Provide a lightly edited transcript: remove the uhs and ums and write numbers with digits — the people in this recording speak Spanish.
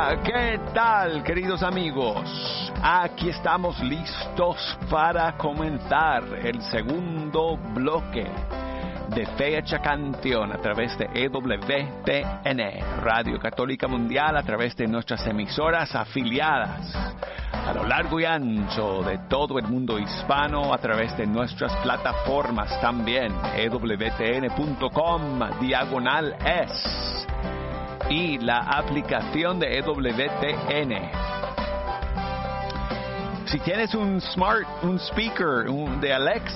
Hola, ¿qué tal, queridos amigos? Aquí estamos listos para comenzar el segundo bloque de Fecha Canción a través de EWTN, Radio Católica Mundial, a través de nuestras emisoras afiliadas a lo largo y ancho de todo el mundo hispano, a través de nuestras plataformas también, ewtn.com/es y la aplicación de EWTN. Si tienes un speaker de Alexa,